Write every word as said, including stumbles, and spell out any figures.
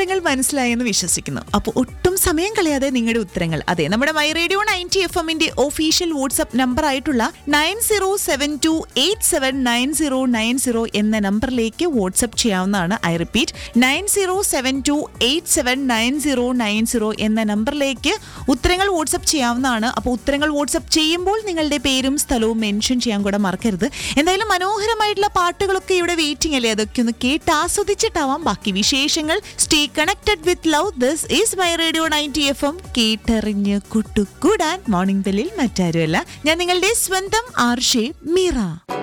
ഉത്തരങ്ങൾ മനസ്സിലായെന്ന് വിശ്വസിക്കുന്നു. അപ്പോൾ ഒട്ടും സമയം കളയാതെ നിങ്ങളുടെ ഉത്തരങ്ങൾ അതെ നമ്മുടെ മൈ റേഡിയോ നയൻറ്റി എഫ് എമ്മിന്റെ ഒഫീഷ്യൽ വാട്സ്ആപ്പ് നമ്പർ ആയിട്ടുള്ള nine zero seven to eight seven nine zero nine zero എന്ന നമ്പറിലേക്ക് വാട്സ്ആപ്പ് ചെയ്യാവുന്നതാണ്. I repeat nine zero seven to eight seven nine zero nine zero എന്ന നമ്പറിലേക്ക് ഉത്തരങ്ങൾ വാട്സ്ആപ്പ് ചെയ്യാവുന്നതാണ്. അപ്പോൾ ഉത്തരങ്ങൾ വാട്സ്ആപ്പ് ചെയ്യുമ്പോൾ നിങ്ങളുടെ പേരും സ്ഥലവും മെൻഷൻ ചെയ്യാൻ കൂടെ മറക്കരുത്. എന്തായാലും മനോഹരമായിട്ടുള്ള പാട്ടുകളൊക്കെ ഇവിടെ വെയിറ്റിംഗ് അല്ലേ, അതൊക്കെ ഒന്ന് കേട്ട് ആസ്വദിച്ചിട്ടാവാം ബാക്കി വിശേഷങ്ങൾ. Stay connected with love. This is my radio ninety F M. കേട്ടറിഞ്ഞ് കൂട്ടുകൂടാൻ മോർണിംഗ് ബെല്ലിൽ മറ്റാരുമല്ല, ഞാൻ നിങ്ങളുടെ സ്വന്തം ആർഷേ മീറ.